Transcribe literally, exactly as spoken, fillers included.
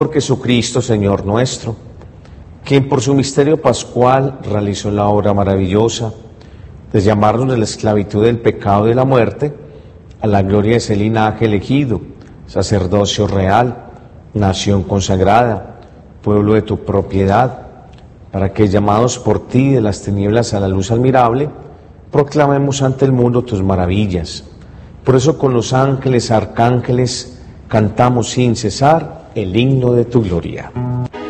Por Jesucristo, Señor nuestro, quien por su misterio pascual realizó la obra maravillosa de llamarnos de la esclavitud del pecado y de la muerte a la gloria de ese linaje elegido, sacerdocio real, nación consagrada, pueblo de tu propiedad, para que, llamados por ti de las tinieblas a la luz admirable, proclamemos ante el mundo tus maravillas. Por eso con los ángeles, arcángeles, cantamos sin cesar el himno de tu gloria.